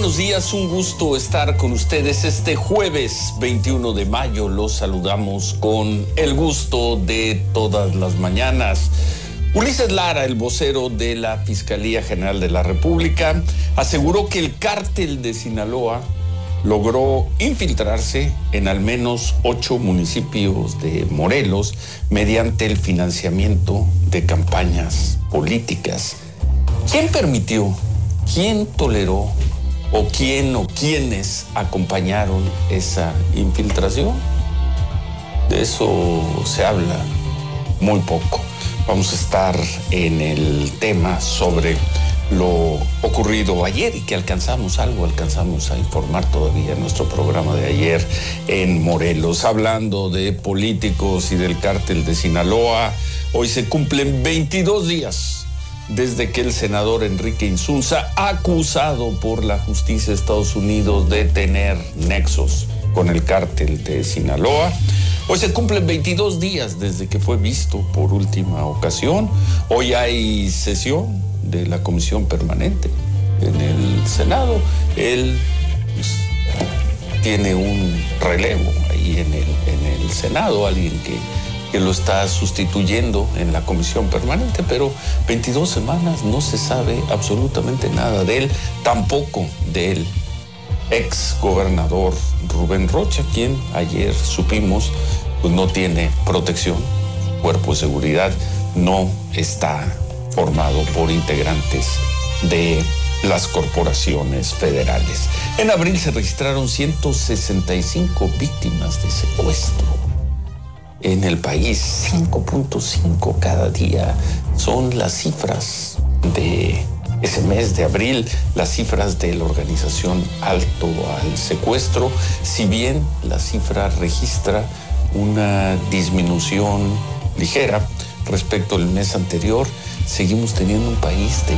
buenos días, un gusto estar con ustedes este jueves 21 de mayo. Los saludamos con el gusto de todas las mañanas. Ulises Lara, el vocero de la Fiscalía General de la República, aseguró que el cártel de Sinaloa logró infiltrarse en al menos 8 municipios de Morelos mediante el financiamiento de campañas políticas. ¿Quién permitió, quién toleró o quién o quiénes acompañaron esa infiltración? De eso se habla muy poco. Vamos a estar en el tema sobre lo ocurrido ayer y que alcanzamos a informar todavía en nuestro programa de ayer en Morelos. Hablando de políticos y del cártel de Sinaloa, hoy se cumplen 22 días desde que el senador Enrique Insunza, acusado por la justicia de Estados Unidos de tener nexos con el cártel de Sinaloa, hoy se cumplen 22 días desde que fue visto por última ocasión. Hoy hay sesión de la Comisión Permanente en el Senado. Él tiene un relevo ahí en el Senado, alguien que lo está sustituyendo en la Comisión Permanente, pero 22 semanas no se sabe absolutamente nada de él, tampoco del ex gobernador Rubén Rocha, quien ayer supimos pues no tiene protección. Su cuerpo de seguridad no está formado por integrantes de las corporaciones federales. En abril se registraron 165 víctimas de secuestro en el país. 5.5 cada día son las cifras de ese mes de abril, las cifras de la organización Alto al Secuestro. Si bien la cifra registra una disminución ligera respecto al mes anterior, seguimos teniendo un país de